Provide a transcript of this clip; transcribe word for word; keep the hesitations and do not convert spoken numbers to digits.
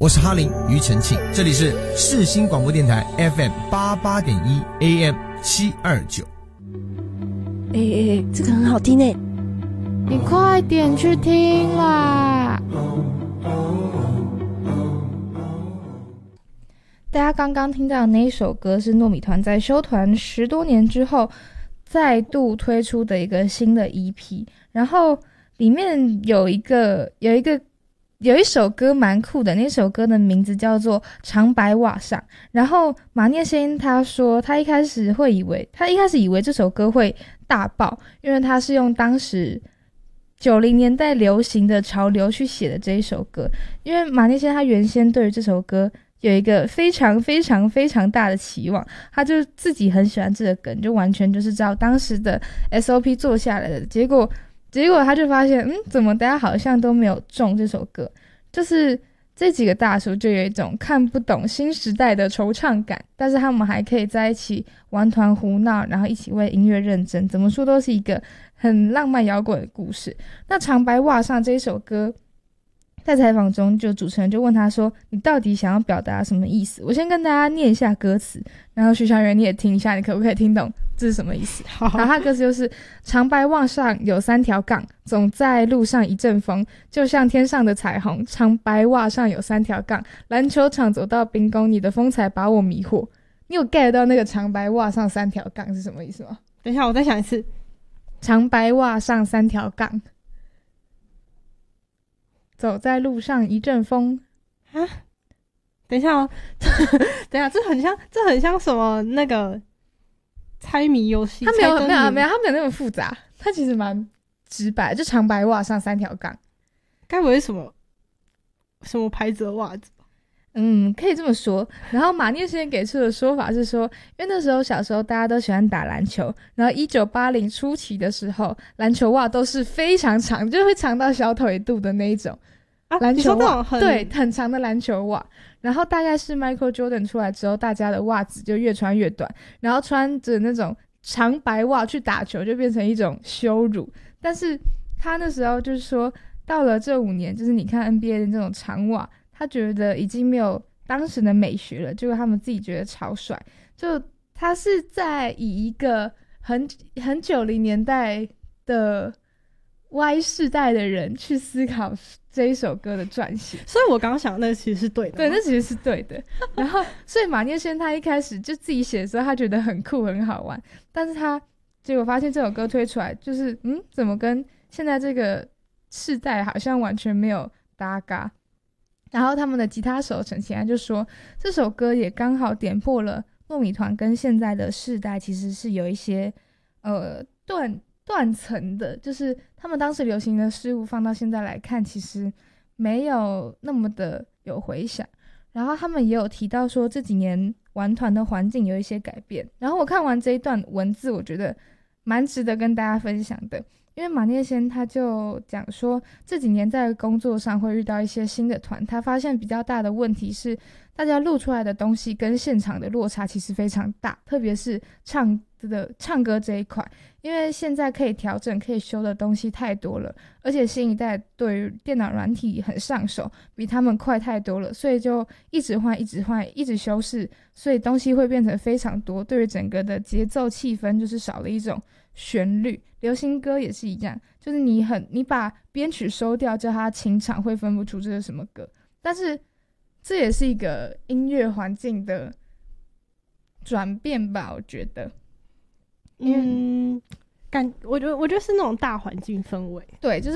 我是哈林庾澄庆，这里是世新广播电台 F M 八八点一 A M 七二九。 哎哎哎，这个很好听诶， 你快点去听啦！大家刚刚听到的那一首歌是糯米团在休团十多年之后再度推出的一个新的 E P， 然后里面有一个有一个有一首歌蛮酷的，那首歌的名字叫做《长白瓦上》。然后马念先他说，他一开始会以为，他一开始以为这首歌会大爆，因为他是用当时九零年代流行的潮流去写的这一首歌。因为马念先他原先对于这首歌有一个非常非常非常大的期望，他就自己很喜欢这个梗，就完全就是照当时的 S O P 做下来的。结果结果他就发现，嗯，怎么大家好像都没有中这首歌，就是这几个大叔就有一种看不懂新时代的惆怅感，但是他们还可以在一起玩团胡闹，然后一起为音乐认真，怎么说都是一个很浪漫摇滚的故事。那长白袜上这一首歌，在采访中就主持人就问他说，你到底想要表达什么意思？我先跟大家念一下歌词，然后徐小媛你也听一下，你可不可以听懂这是什么意思？好，然后他歌词就是长白袜上有三条杠，总在路上一阵风，就像天上的彩虹。长白袜上有三条杠，篮球场走到冰宫，你的风采把我迷惑。你有 get 到那个长白袜上三条杠是什么意思吗？ 等一下我再想一次， 长白袜上三条杠，走在路上一阵风啊！等一下哦，等一下，这很像，这很像什么那个猜谜游戏？ 它没有没有没有，它没有那么复杂，它其实蛮直白，就长白袜上三条杠。 该不会是什么什么牌子的袜子？ 嗯，可以这么说。然后马念先给出的说法是说，因为那时候小时候大家都喜欢打篮球，然后一九八零初期的时候，篮球袜都是非常长，就会长到小腿肚的那一种。 啊， 篮球袜， 很对，很长的篮球袜。然后大概是 Michael Jordan 出来之后，大家的袜子就越穿越短，然后穿着那种长白袜去打球就变成一种羞辱。但是他那时候就是说，到了这五年，就是你看 N B A 的这种长袜，他觉得已经没有当时的美学了，结果他们自己觉得超帅。就他是在以一个很很九零年代的 Y 世代的人去思考这一首歌的撰写， 所以我刚刚想那其实是对的。 对，那其实是对的。然后所以马念先他一开始就自己写的时候，他觉得很酷很好玩，但是他结果发现这首歌推出来，就是嗯，怎么跟现在这个世代好像完全没有搭嘎。然后他们的吉他手陈其安就说，这首歌也刚好点破了糯米团跟现在的世代其实是有一些呃断断层的，就是他们当时流行的事物放到现在来看，其实没有那么的有回响。然后他们也有提到说，这几年玩团的环境有一些改变。然后我看完这一段文字，我觉得蛮值得跟大家分享的。因为马念先他就讲说，这几年在工作上会遇到一些新的团，他发现比较大的问题是，大家录出来的东西跟现场的落差其实非常大，特别是唱的唱歌这一块，因为现在可以调整可以修的东西太多了，而且新一代对于电脑软体很上手，比他们快太多了，所以就一直换一直换一直修饰，所以东西会变成非常多，对于整个的节奏气氛就是少了一种旋律。流行歌也是一样，就是你很你把编曲收掉叫它清唱，会分不出这是什么歌。但是这也是一个音乐环境的转变吧，我觉得。 嗯，感我觉得我觉得是那种大环境氛围， 对，就是